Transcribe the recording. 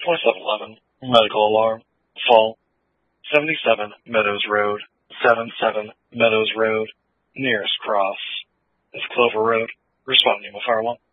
4711, medical alarm, fall, 77 Meadows Road, 77 Meadows Road, nearest cross. Is Clover Road, responding with Fire 1.